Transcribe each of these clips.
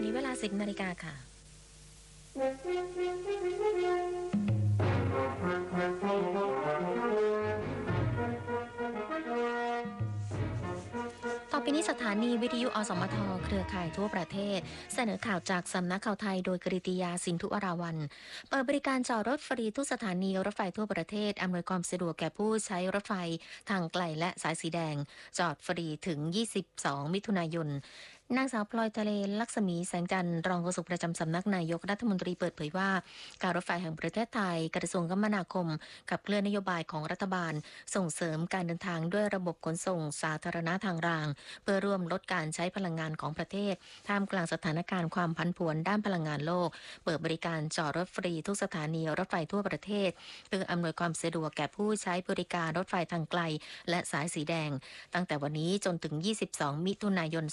นี้เวลา 10 นาฬิกาค่ะต่อไปนี้สถานีวิทยุอสมทเครือข่ายทั่วประเทศเสนอข่าวจากสำนักข่าวไทยโดยกฤติยาสินธุวราวัลย์เปิดบริการจอดรถฟรีทุกสถานีรถไฟทั่วประเทศอำนวยความสะดวกแก่ผู้ใช้รถไฟทางไกลและสายสีแดงจอดฟรีถึง 22 มิถุนายนนางสาวพลอยทะเลลักษมีแสงจันทร์รองโฆษกประจำสำนักนายกรัฐมนตรีเปิดเผยว่าการรถไฟแห่งประเทศไทยกระทรวงคมนาคมขับเคลื่อนนโยบายของรัฐบาลส่งเสริมการเดินทางด้วยระบบขนส่งสาธารณะทางรางเพื่อร่วมลดการใช้พลังงานของประเทศท่ามกลางสถานการณ์ความผันผวนด้านพลังงานโลกเปิดบริการจอดรถฟรีทุกสถานีรถไฟทั่วประเทศเพื่ออำนวยความสะดวกแก่ผู้ใช้บริการรถไฟทางไกลและสายสีแดงตั้งแต่วันนี้จนถึง 22 มิถุนายน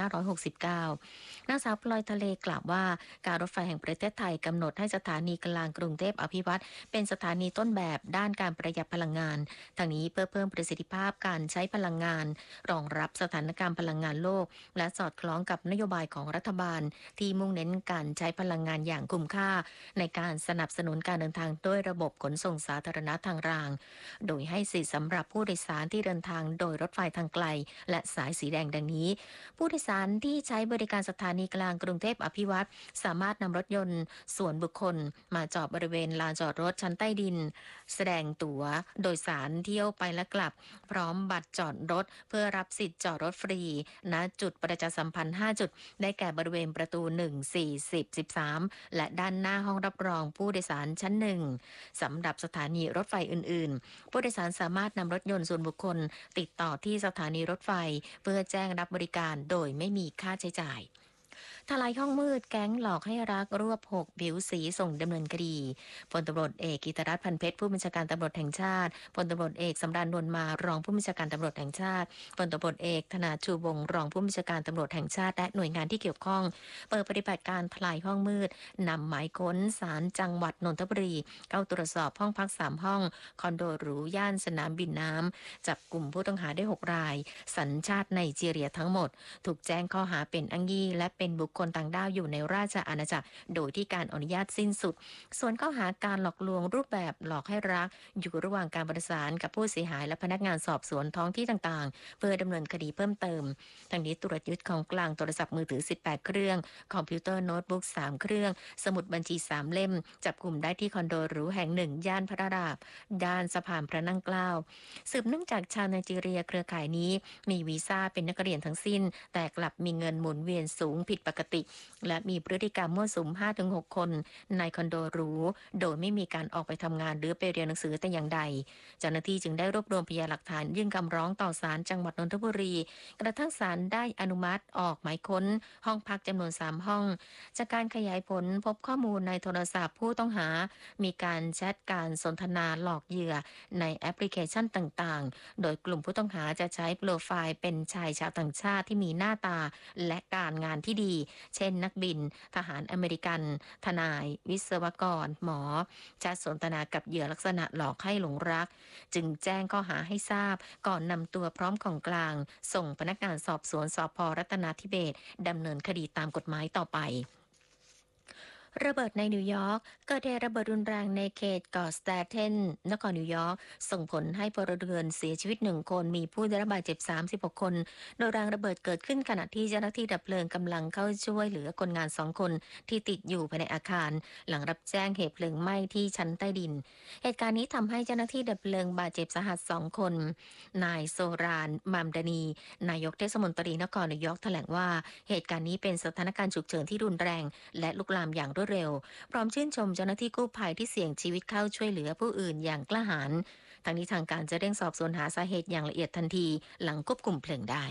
2569นางสาวพลอยทะเลกล่าวว่าการรถไฟแห่งประเทศไทยกำหนดให้สถานีกลางกรุงเทพอภิวัตรเป็นสถานีต้นแบบด้านการประหยัดพลังงานทางนี้เพื่อเพิ่มประสิทธิภาพการใช้พลังงานรองรับสถานการณ์พลังงานโลกและสอดคล้องกับนโยบายของรัฐบาลที่มุ่งเน้นการใช้พลังงานอย่างคุ้มค่าในการสนับสนุนการเดินทางด้วยระบบขนส่งสาธารณะทางรางโดยให้สิทธิสำหรับผู้โดยสารที่เดินทางโดยรถไฟทางไกลและสายสีแดงดังนี้ผู้โดยสารที่ใช้บริการสถานีกลางกรุงเทพอภิวัตรสามารถนำรถยนต์ส่วนบุคคลมาจอดบริเวณลานจอดรถชั้นใต้ดินแสดงตั๋วโดยสารเที่ยวไปและกลับพร้อมบัตรจอดรถเพื่อรับสิทธิ์จอดรถฟรีณจุดประชาสัมพันธ์5จุดได้แก่บริเวณประตู1 4 10 13และด้านหน้าห้องรับรองผู้โดยสารชั้น1สำหรับสถานีรถไฟอื่นๆผู้โดยสารสามารถนำรถยนต์ส่วนบุคคลติดต่อที่สถานีรถไฟเพื่อแจ้งรับบริการโดยไม่มีค่าใช้จ่ายทลายห้องมืดแก๊งหลอกให้รักรวบ6ผิวสีส่งดำเนินคดีพลตำรวจเอกกิตรัตน์พันเพชรผู้บัญชาการตำรวจแห่งชาติพลตำรวจเอกสำราญนวลมารองผู้บัญชาการตำรวจแห่งชาติพลตำรวจเอกธนาชูวงศ์รองผู้บัญชาการตำรวจแห่งชาติและหน่วยงานที่เกี่ยวข้องเปิดปฏิบัติการทลายห้องมืดนำหมายค้นศาลจังหวัดนนทบุรีเข้าตรวจสอบห้องพัก3ห้องคอนโดหรูย่านสนามบินน้ำจับกลุ่มผู้ต้องหาได้6รายสัญชาติไนจีเรียทั้งหมดถูกแจ้งข้อหาเป็นอ้างยี่และเป็นบุคคลต่างด้าวอยู่ในราชอาณาจักรโดยที่การอนุญาตสิ้นสุดส่วนข้อหาการหลอกลวงรูปแบบหลอกให้รักอยู่ระหว่างการประสานกับผู้เสียหายและพนักงานสอบสวนท้องที่ต่างๆเพื่อดำเนินคดีเพิ่มเติมทั้งนี้ตรวจยึดของกลางโทรศัพท์มือถือ18เครื่องคอมพิวเตอร์โน้ตบุ๊ก3เครื่องสมุดบัญชี3เล่มจับกลุ่มได้ที่คอนโดหรูแห่งหนึ่งย่านพระรามด้านสะพานพระนั่งเกล้าสืบเนื่องจากชาวไนจีเรียเครือข่ายนี้มีวีซ่าเป็นนักเรียนทั้งสิ้นแต่กลับมีเงินหมุนเวียนสูงผิดปกติและมีพฤติกรรมมั่วสุม 5-6 คนในคอนโดหรูโดยไม่มีการออกไปทำงานหรือไปเรียนหนังสือแต่อย่างใดเจ้าหน้าที่จึงได้รวบรวมพยานหลักฐานยื่นคำร้องต่อศาลจังหวัดนนทบุรีกระทั่งศาลได้อนุมัติออกหมายค้นห้องพักจำนวน3ห้องจากการขยายผลพบข้อมูลในโทรศัพท์ผู้ต้องหามีการแชทการสนทนาหลอกเหยื่อในแอปพลิเคชันต่างๆโดยกลุ่มผู้ต้องหาจะใช้โปรไฟล์เป็นชายชาวต่างชาติที่มีหน้าตาและการงานที่ดีเช่นนักบินทหารอเมริกันทนายวิศวกรหมอแชทสนทนากับเหยื่อลักษณะหลอกให้หลงรักจึงแจ้งข้อหาให้ทราบก่อนนำตัวพร้อมของกลางส่งพนักงานสอบสวนสภ.รัตนาธิเบศรดำเนินคดีตามกฎหมายต่อไประเบิดในนิวยอร์กเกิดเหตุระเบิดรุนแรงในเขตเกาะสแตเทนนครนิวยอร์กส่งผลให้พลเรือนเสียชีวิต1คนมีผู้ได้รับบาดเจ็บ36คนโดยแรงระเบิดเกิดขึ้นขณะที่เจ้าหน้าที่ดับเพลิงกำลังเข้าช่วยเหลือคนงาน2คนที่ติดอยู่ภายในอาคารหลังรับแจ้งเหตุเพลิงไหม้ที่ชั้นใต้ดินเหตุการณ์นี้ทำให้เจ้าหน้าที่ดับเพลิงบาดเจ็บสาหัส2คนนายโซรานมามดานีนายกเทศมนตรีนครนิวยอร์กแถลงว่าเหตุการณ์นี้เป็นสถานการณ์ฉุกเฉินที่รุนแรงและลุกลามอย่างรวดเร็วพร้อมชื่นชมเจ้าหน้าที่กู้ภัยที่เสี่ยงชีวิตเข้าช่วยเหลือผู้อื่นอย่างกล้าหาญทางนี้ทางการจะเร่งสอบสวนหาสาเหตุอย่างละเอียดทันทีหลังควบคุมเพลิงได้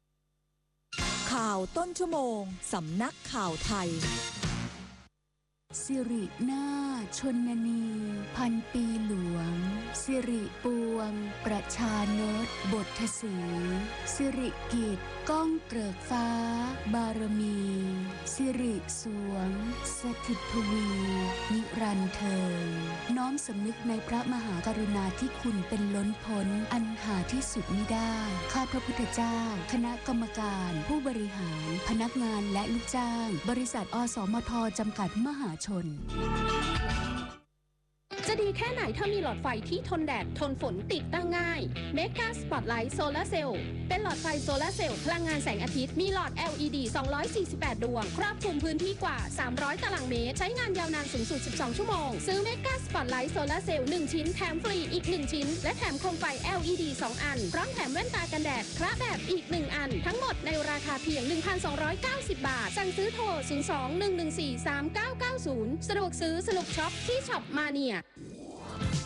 ข่าวต้นชั่วโมงสำนักข่าวไทยสิรินาถชนนีพันปีหลวงสิริปวงประชานตบทสีสิริกิจก้องเกริกฟ้าบารมีสิริสวงสถิตทวีนิรันดร์เทินน้อมสำนึกในพระมหากรุณาธิคุณเป็นล้นพ้นอันหาที่สุดมิได้ข้าพระพุทธเจ้าคณะกรรมการผู้บริหารพนักงานและลูกจ้างบริษัทอสมทจำกัดมหาชนจะดีแค่ไหนถ้ามีหลอดไฟที่ทนแดดทนฝนติดตั้งง่าย Mega Spotlight Solar Cell เป็นหลอดไฟโซลาร์เซลล์พลังงานแสงอาทิตย์มีหลอด LED 248 ดวงครอบคลุมพื้นที่กว่า 300 ตารางเมตรใช้งานยาวนานสูงสุด 12 ชั่วโมงซื้อ Mega Spotlight Solar Cell 1 ชิ้นแถมฟรีอีก 1 ชิ้นและแถมโคมไฟ LED 2 อันพร้อมแถมแว่นตากันแดดคละแบบอีก 1 อันทั้งหมดในราคาเพียง 1,290 บาทสั่งซื้อโทร 02-114-3990 สะดวกซื้อสนุกช็อปที่ช็อปมาเนีย